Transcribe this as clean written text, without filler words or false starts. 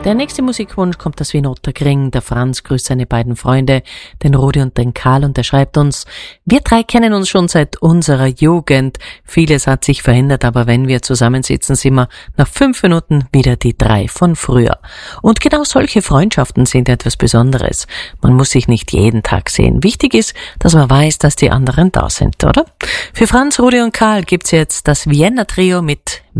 Der nächste Musikwunsch kommt aus Wien Otterkring. Der Franz grüßt seine beiden Freunde, den Rudi und den Karl, und er schreibt uns: Wir drei kennen uns schon seit unserer Jugend. Vieles hat sich verändert, aber wenn wir zusammensitzen, sind wir nach 5 Minuten wieder die drei von früher. Und genau solche Freundschaften sind etwas Besonderes. Man muss sich nicht jeden Tag sehen. Wichtig ist, dass man weiß, dass die anderen da sind, oder? Für Franz, Rudi und Karl gibt's jetzt das Vienna Trio mit